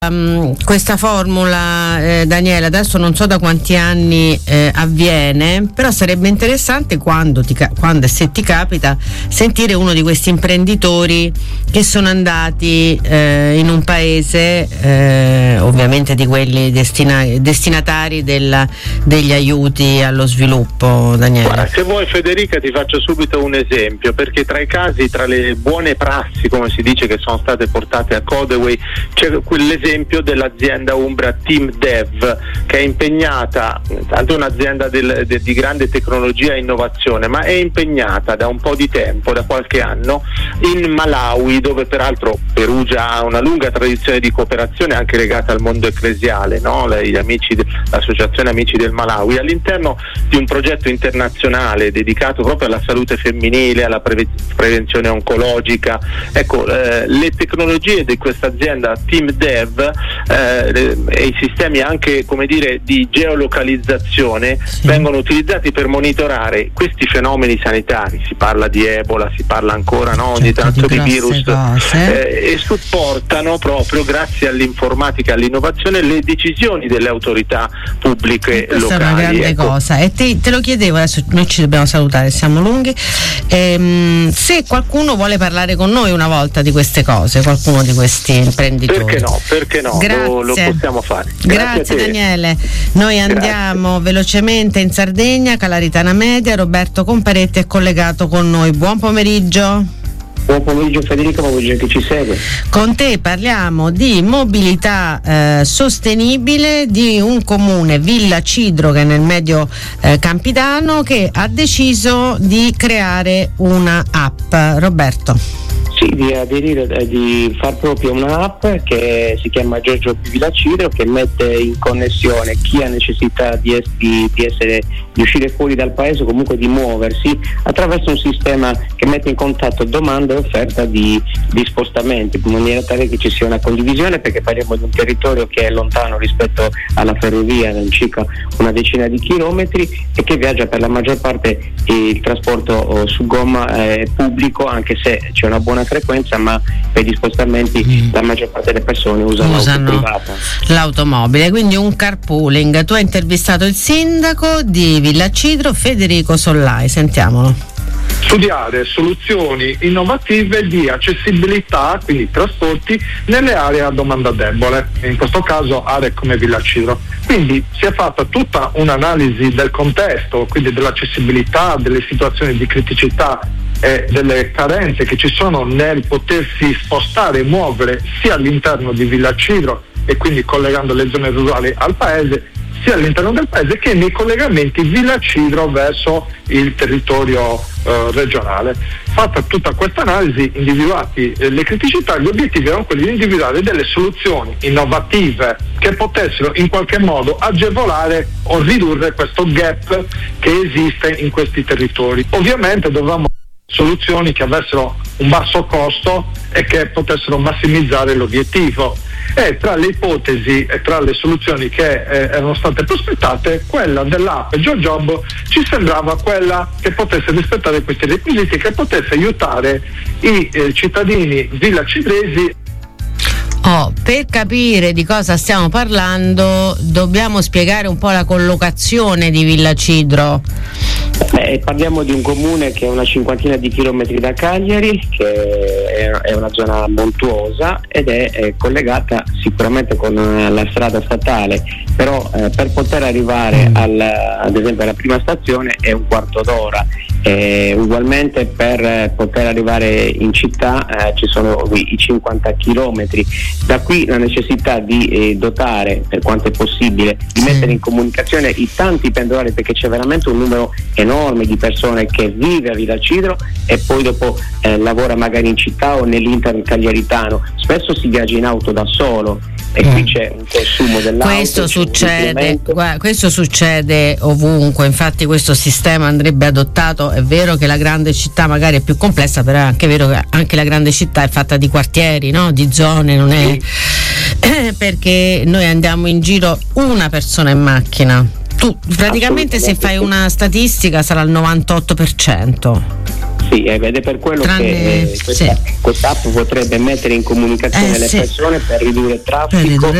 questa formula, Daniele, adesso non so da quanti anni avviene, però sarebbe interessante quando e se ti capita sentire uno di questi imprenditori che sono andati in un paese, ovviamente di quelli destinatari degli aiuti allo sviluppo. Daniele, guarda, se vuoi Federica ti faccio subito un esempio, perché tra i casi, tra le buone prassi come si dice che sono state portate a Codeway, c'è quell'esempio dell'azienda umbra Team Dev, che è impegnata, tanto è un'azienda di grande tecnologia e innovazione, ma è impegnata da un po' di tempo, da qualche anno, in Malawi, dove peraltro Perugia ha una lunga tradizione di cooperazione anche legata al mondo ecclesiale, no? L'associazione Amici del Malawi, all'interno di un progetto internazionale dedicato proprio alla salute femminile, alla prevenzione oncologica. Ecco, le tecnologie di questa azienda Team Dev e i sistemi anche, come dire, di geolocalizzazione vengono utilizzati per monitorare questi fenomeni sanitari. Si parla di Ebola, si parla ancora ogni tanto di virus, e supportano proprio, grazie all'informatica e all'innovazione, le decisioni delle autorità pubbliche locali. Questa è una grande cosa, e te lo chiedevo, adesso noi ci dobbiamo salutare, siamo lunghi, se qualcuno vuole parlare con noi una volta di queste cose, qualcuno di questi imprenditori, perché no, lo possiamo fare. Grazie Daniele. Noi andiamo velocemente in Sardegna, Calaritana Media. Roberto Comparetti è collegato con noi. Buon pomeriggio. Buon pomeriggio Federica, buon pomeriggio a chi ci segue. Con te parliamo di mobilità sostenibile di un comune, Villa Cidro, che è nel Medio Campidano, che ha deciso di creare una app. Roberto. Sì, di aderire, di far proprio una app che si chiama Giorgio Villa Cidro, che mette in connessione chi ha necessità di uscire fuori dal paese o comunque di muoversi, attraverso un sistema che mette in contatto domanda e offerta di spostamenti, in maniera tale che ci sia una condivisione, perché parliamo di un territorio che è lontano rispetto alla ferrovia, circa una decina di chilometri, e che viaggia per la maggior parte il trasporto su gomma pubblico, anche se c'è una buona frequenza, ma per gli spostamenti la maggior parte delle persone usano l'auto privata, l'automobile, quindi un carpooling. Tu hai intervistato il sindaco di Villa Cidro, Federico Sollai, sentiamolo. Studiare soluzioni innovative di accessibilità, quindi trasporti, nelle aree a domanda debole, in questo caso aree come Villa Cidro. Quindi si è fatta tutta un'analisi del contesto, quindi dell'accessibilità, delle situazioni di criticità e delle carenze che ci sono nel potersi spostare e muovere sia all'interno di Villa Cidro, e quindi collegando le zone rurali al paese, sia all'interno del paese che nei collegamenti Villa Cidro verso il territorio regionale. Fatta tutta questa analisi, individuati le criticità, gli obiettivi erano quelli di individuare delle soluzioni innovative che potessero in qualche modo agevolare o ridurre questo gap che esiste in questi territori. Ovviamente dovevamo soluzioni che avessero un basso costo e che potessero massimizzare l'obiettivo. E tra le ipotesi e tra le soluzioni che erano state prospettate, quella dell'app GeoJob ci sembrava quella che potesse rispettare questi requisiti, che potesse aiutare i cittadini villacidresi. Per capire di cosa stiamo parlando dobbiamo spiegare un po' la collocazione di Villa Cidro. Parliamo di un comune che è una cinquantina di chilometri da Cagliari, che è una zona montuosa ed è collegata sicuramente con la strada statale, però per poter arrivare ad esempio alla prima stazione è un quarto d'ora. Ugualmente per poter arrivare in città ci sono i 50 chilometri. Da qui la necessità di dotare, per quanto è possibile, di mettere in comunicazione i tanti pendolari, perché c'è veramente un numero enorme di persone che vive a Villa Cidro e poi dopo lavora magari in città o nell'interno cagliaritano. Spesso si viaggia in auto da solo e qui c'è un consumo dell'auto. Questo succede ovunque, infatti questo sistema andrebbe adottato. È vero che la grande città magari è più complessa, però è anche vero che anche la grande città è fatta di quartieri, no? Di zone, non è perché noi andiamo in giro una persona in macchina. Tu praticamente, se fai una statistica, sarà il 98%. Sì, ed è per quello che questa app potrebbe mettere in comunicazione le persone per ridurre il traffico